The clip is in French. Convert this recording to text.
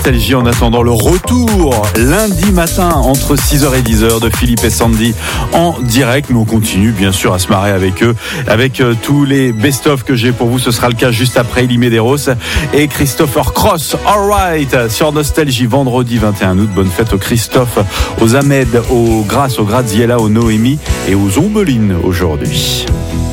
Nostalgie en attendant le retour lundi matin entre 6h et 10h de Philippe et Sandy en direct. Mais on continue bien sûr à se marrer avec eux, avec tous les best-of que j'ai pour vous. Ce sera le cas juste après Elie Medeiros et Christopher Cross. Alright, sur Nostalgie, vendredi 21 août. Bonne fête aux Christophe, aux Ahmed, aux Grace, aux Graziella, aux Noémie et aux Ombelines aujourd'hui.